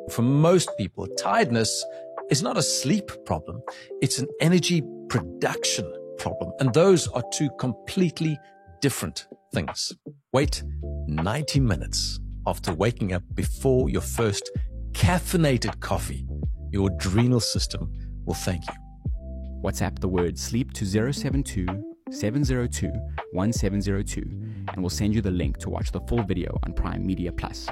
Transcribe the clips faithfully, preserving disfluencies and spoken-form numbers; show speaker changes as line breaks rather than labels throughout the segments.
For most people, tiredness is not a sleep problem. It's an energy production problem. And those are two completely different things. Wait ninety minutes after waking up before your first caffeinated coffee. Your adrenal system will thank you.
WhatsApp the word sleep to zero seven two, seven zero two, one seven zero two and we'll send you the link to watch the full video on Prime Media Plus.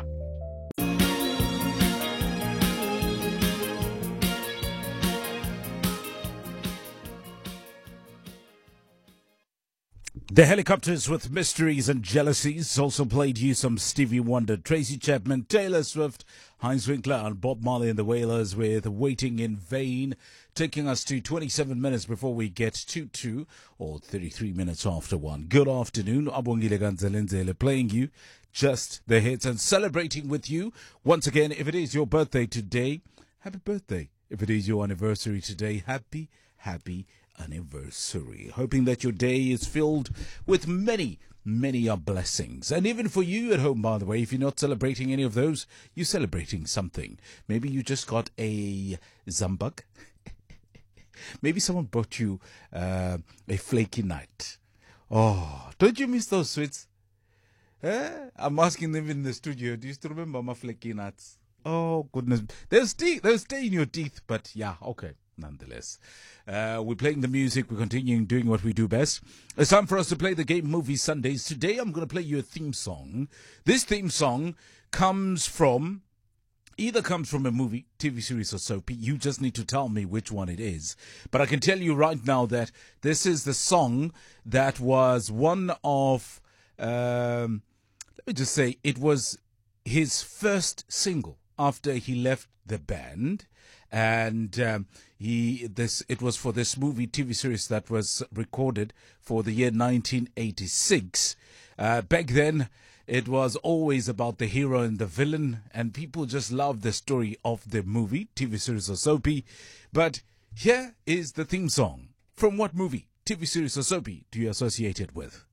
The Helicopters with Mysteries and Jealousies also played you some Stevie Wonder, Tracy Chapman, Taylor Swift, Heinz Winkler and Bob Marley and the Wailers with Waiting in Vain, taking us to twenty-seven minutes before we get to two or thirty-three minutes after one. Good afternoon, Abongile Ganzelenzele playing you just the hits and celebrating with you. Once again, if it is your birthday today, happy birthday. If it is your anniversary today, happy, happy anniversary. Hoping that your day is filled with many, many blessings. And even for you at home, by the way, if you're not celebrating any of those, you're celebrating something. Maybe you just got a zambug. Maybe someone brought you uh, a flaky night. Oh, don't you miss those sweets? Eh? I'm asking them in the studio, do you still remember my flaky nuts? Oh, goodness. They'll stay, they'll stay in your teeth, but yeah, okay. Nonetheless, uh, we're playing the music. We're continuing doing what we do best. It's time for us to play the game Movie Sundays. Today, I'm going to play you a theme song. This theme song comes from, either comes from a movie, T V series or soapy. You just need to tell me which one it is. But I can tell you right now that this is the song that was one of, um, let me just say, it was his first single after he left the band. And um, he this it was for this movie T V series that was recorded for the year nineteen eighty-six. Uh, back then, it was always about the hero and the villain, and people just loved the story of the movie, T V series or soapy. But here is the theme song. From what movie, T V series or soapy do you associate it with?